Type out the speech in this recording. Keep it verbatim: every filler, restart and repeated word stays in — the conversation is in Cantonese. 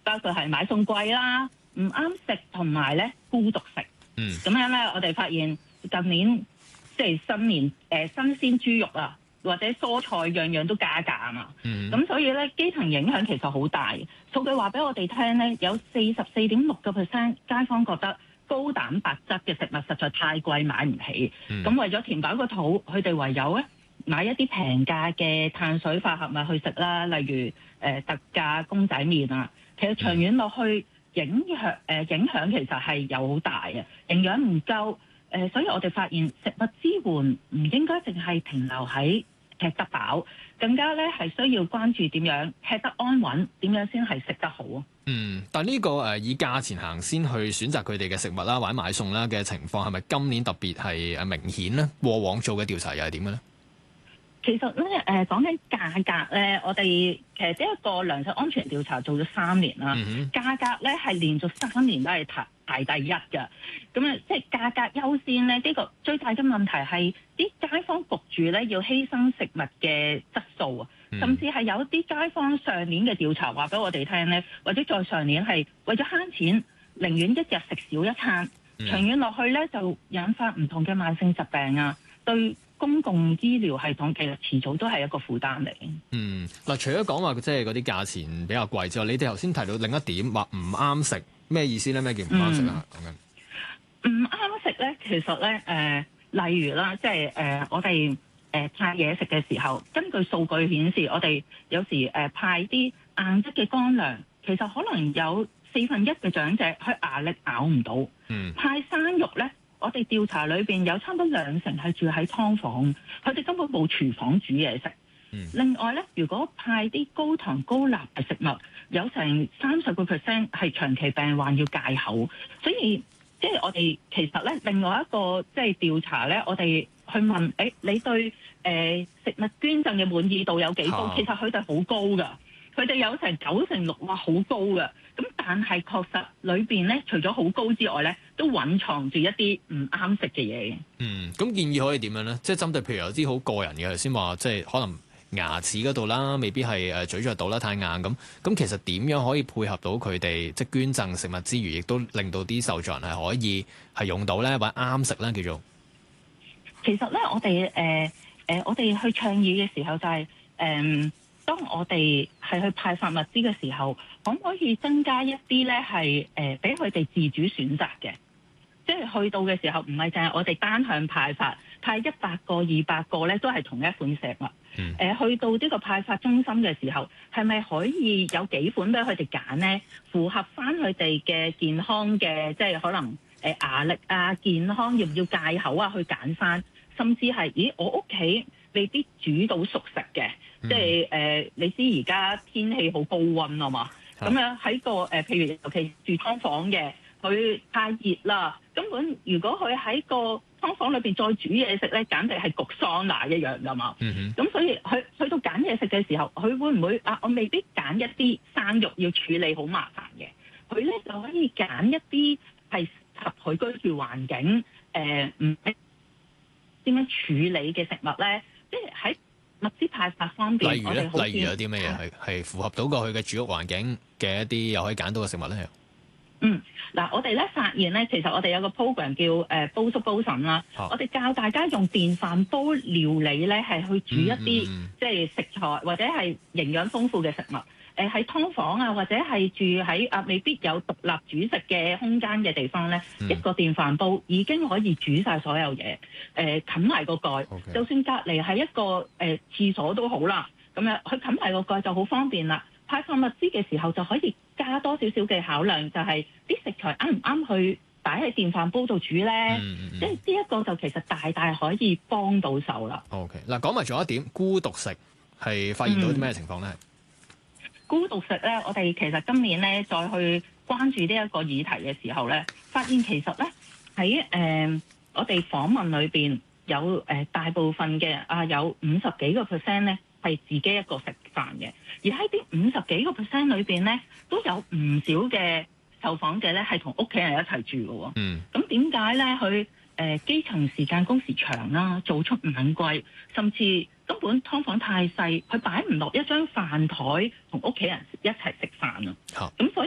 包括係買餸貴啦，唔啱食同埋咧孤獨食。 嗯， 咁樣咧，我哋發現近年即係新年誒、呃、新鮮豬肉啊，或者蔬菜樣樣都加價啊嘛。咁、嗯、所以咧，基層影響其實好大。數據話俾我哋聽咧，有四十四點六個 percent 街坊覺得高蛋白質嘅食物實在太貴，買唔起。咁、嗯、為咗填飽個肚，佢哋唯有咧買一啲平價嘅碳水化合物去食啦，例如誒、呃、特價公仔麵啊。其實長遠落去，影響誒、呃、影響其實係有好大嘅，營養唔夠誒、呃，所以我哋發現食物支援唔應該淨係停留喺吃得飽，更加咧係需要關注點樣吃得安穩，點樣先係食得好啊。 嗯，但呢、這個誒、呃、以價錢行先去選擇佢哋嘅食物啦，或者買餸啦嘅情況，係咪今年特別係誒明顯咧？過往做嘅調查又係點嘅咧？ 其實咧，誒講緊價格咧，我哋其實呢一個糧食安全調查做咗三年啦，嗯、價格咧係連續三年都係排排第一嘅。咁啊，即係價格優先咧，呢、這個最大嘅問題係啲街坊焗住咧要犧牲食物嘅質素啊，嗯、甚至係有啲街坊上年嘅調查話俾我哋聽咧，或者再上年係為咗慳錢，寧願一日食少一餐，嗯、長遠落去咧就引發唔同嘅慢性疾病啊，對公共醫療系統其實遲早都係一個負擔嚟。嗯， 嗱，除咗講話即係嗰啲價錢比較貴之外，你哋頭先提到另一點話唔啱食，咩意思咧？咩叫唔啱食啊？講緊唔啱食咧，其實咧誒、呃，例如啦，即係誒、呃，我哋誒、呃、派嘢食嘅時候，根據數據顯示，我哋有時誒、呃、派啲硬質嘅乾糧，其實可能有四分一嘅長者佢牙力咬唔到。嗯，派生肉咧。我哋調查裏邊有差唔多兩成係住喺劏房，佢哋根本冇廚房煮嘢食。嗯、另外咧，如果派啲高糖高鈉嘅食物，有成三十個 percent 係長期病患要戒口。所以即係我哋其實咧，另外一個即係調查咧，我哋去問誒、欸，你對誒、呃、食物捐贈嘅滿意度有幾高？啊、其實佢哋好高㗎。佢哋有成九成六，哇，好高嘅。咁但係確實裏邊咧，除咗好高之外咧，都隱藏住一啲唔啱食嘅嘢嘅。 嗯，咁建議可以點樣咧？即係針對譬如有啲好個人嘅，頭先話即係可能牙齒嗰度啦，未必係誒咀嚼到啦，太硬咁。咁其實點樣可以配合到佢哋即係捐贈食物之餘，亦都令到啲受助人係可以係用到咧，或者啱食咧，叫做。 其實咧，我哋誒誒，我哋去倡議嘅時候就係、是、誒。呃當我哋係去派發物資嘅時候，可唔可以增加一啲咧係誒俾佢哋自主選擇嘅？即係去到嘅時候，唔係淨係我哋單向派發，派一百個、二百個咧都係同一款食物。誒、嗯呃，去到呢個派發中心嘅時候，係咪可以有幾款俾佢哋揀咧？符合翻佢哋嘅健康嘅，即係可能誒牙力啊、健康要唔要戒口啊，去揀翻，甚至係咦我屋企未必煮到熟食嘅。嗯、即係誒、呃，你知而家天氣好高溫啊嘛，咁樣喺個誒、呃，譬如尤其住劏房嘅，佢太熱啦，根本如果佢喺個劏房裏邊再煮嘢食咧，簡直係焗桑拿一樣噶嘛。咁、嗯、哼所以佢去到揀嘢食嘅時候，佢會唔會啊？我未必揀一啲生肉要處理好麻煩嘅，佢咧就可以揀一啲係合佢居住環境誒，唔點樣處理嘅食物咧，即係喺物資派發方面， 例如咧，例如有啲咩嘢係係符合到過去嘅住屋環境嘅一啲又可以揀到嘅食物咧？ 嗯，嗱，我哋咧發現咧，其實我哋有個 program 叫誒、呃、煲粥煲嬸啦，啊、我哋教大家用電飯煲料理咧，係去煮一啲、嗯嗯、即係食材或者係營養豐富嘅食物。誒喺劏房啊，或者係住喺啊未必有獨立煮食嘅空間嘅地方咧，嗯、一個電飯煲已經可以煮晒所有嘢。誒、呃，冚埋個蓋，Okay. 就算隔離係一個誒、呃、廁所都好啦。咁樣佢冚埋個蓋就好方便啦。派發物資嘅時候就可以加多少少嘅考量，就係、是、啲食材啱唔啱去擺喺電飯煲度煮咧。嗯嗯、即係呢一個就其實大大可以幫到手啦。 OK，嗱講埋仲有一點，孤獨食係發現到啲咩情況咧？嗯孤獨食咧，我哋其實今年咧再去關注呢一個議題嘅時候咧，發現其實咧喺誒我哋訪問裏邊有誒、呃、大部分嘅啊有五十幾個 percent 咧係自己一個食飯嘅，而喺啲五十幾個 percent 裏邊咧都有唔少嘅受訪者咧係同屋企人一齊住嘅喎。嗯，咁點解咧？佢誒、呃、基層時間工時長啦，做出唔肯貴，甚至根本劏房太細，佢擺唔落一張飯台同屋企人一齊食飯啊！咁、啊、所以